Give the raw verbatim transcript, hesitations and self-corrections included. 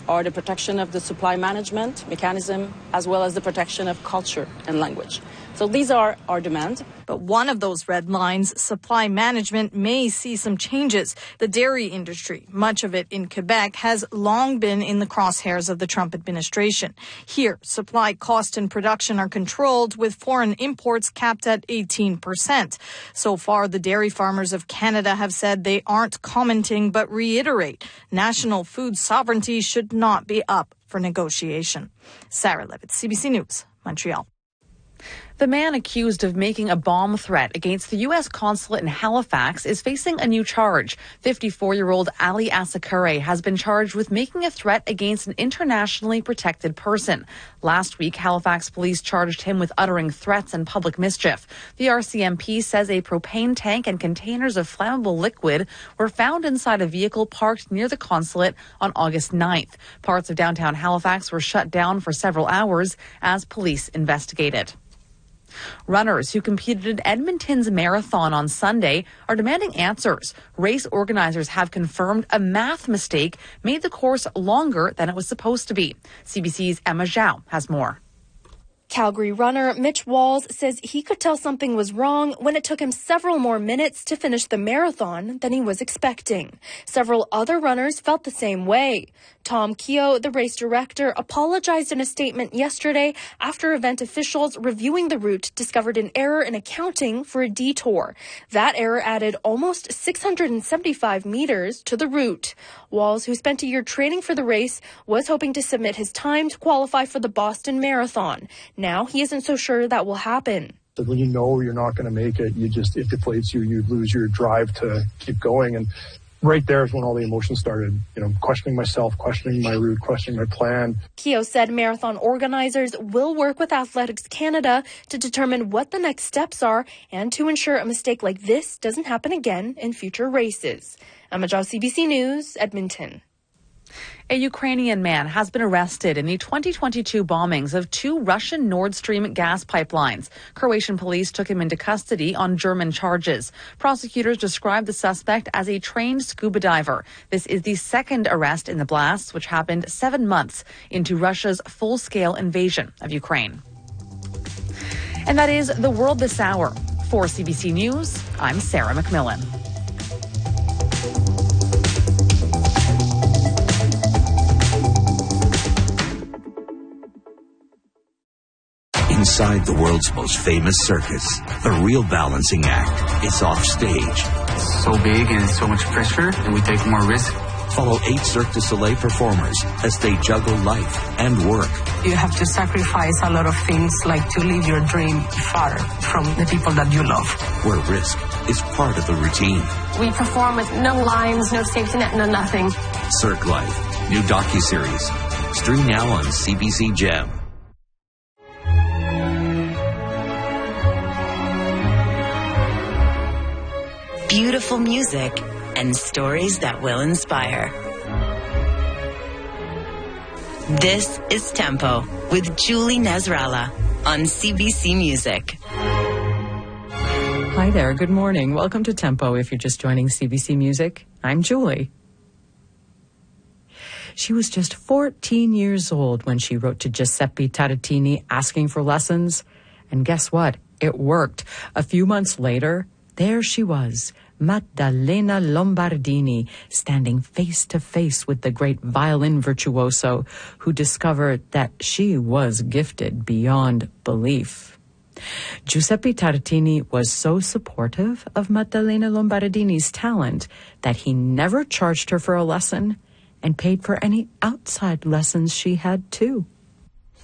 are the protection of the supply management mechanism, as well as the protection of culture and language. So these are our demands. But one of those red lines, supply management, may see some changes. The dairy industry, much of it in Quebec, has long been in the crosshairs of the Trump administration. Here, supply cost and production are controlled, with foreign imports capped at eighteen percent. So far, the dairy farmers of Canada have said they aren't commenting, but reiterate national food sovereignty should not be up for negotiation. Sarah Levitt, C B C News, Montreal. The man accused of making a bomb threat against the U S consulate in Halifax is facing a new charge. fifty-four-year-old Ali Asakure has been charged with making a threat against an internationally protected person. Last week, Halifax police charged him with uttering threats and public mischief. The R C M P says a propane tank and containers of flammable liquid were found inside a vehicle parked near the consulate on August ninth. Parts of downtown Halifax were shut down for several hours as police investigated. Runners who competed in Edmonton's marathon on Sunday are demanding answers. Race organizers have confirmed a math mistake made the course longer than it was supposed to be. C B C's Emma Zhao has more. Calgary runner Mitch Walls says he could tell something was wrong when it took him several more minutes to finish the marathon than he was expecting. Several other runners felt the same way. Tom Keogh, the race director, apologized in a statement yesterday after event officials reviewing the route discovered an error in accounting for a detour. That error added almost six hundred seventy-five meters to the route. Walls, who spent a year training for the race, was hoping to submit his time to qualify for the Boston Marathon. Now he isn't so sure that will happen. But when you know you're not going to make it, you just, it deflates you, you lose your drive to keep going. And right there is when all the emotions started, you know, questioning myself, questioning my route, questioning my plan. Keogh said marathon organizers will work with Athletics Canada to determine what the next steps are and to ensure a mistake like this doesn't happen again in future races. Emma Zhao, C B C News, Edmonton. A Ukrainian man has been arrested in the twenty twenty-two bombings of two Russian Nord Stream gas pipelines. Croatian police took him into custody on German charges. Prosecutors described the suspect as a trained scuba diver. This is the second arrest in the blasts, which happened seven months into Russia's full-scale invasion of Ukraine. And that is the world this hour. For C B C News, I'm Sarah McMillan. Inside the world's most famous circus, the real balancing act is off stage. It's so big and so much pressure, and we take more risk. Follow eight Cirque du Soleil performers as they juggle life and work. You have to sacrifice a lot of things, like to leave your dream far from the people that you love. Where risk is part of the routine. We perform with no lines, no safety net, no nothing. Cirque Life, new docuseries. Stream now on C B C Gem. Beautiful music and stories that will inspire. This is Tempo with Julie Nasrallah on C B C Music. Hi there, good morning. Welcome to Tempo. If you're just joining C B C Music, I'm Julie. She was just fourteen years old when she wrote to Giuseppe Tartini asking for lessons. And guess what? It worked. A few months later, there she was, Maddalena Lombardini, standing face to face with the great violin virtuoso who discovered that she was gifted beyond belief. Giuseppe Tartini was so supportive of Maddalena Lombardini's talent that he never charged her for a lesson and paid for any outside lessons she had too.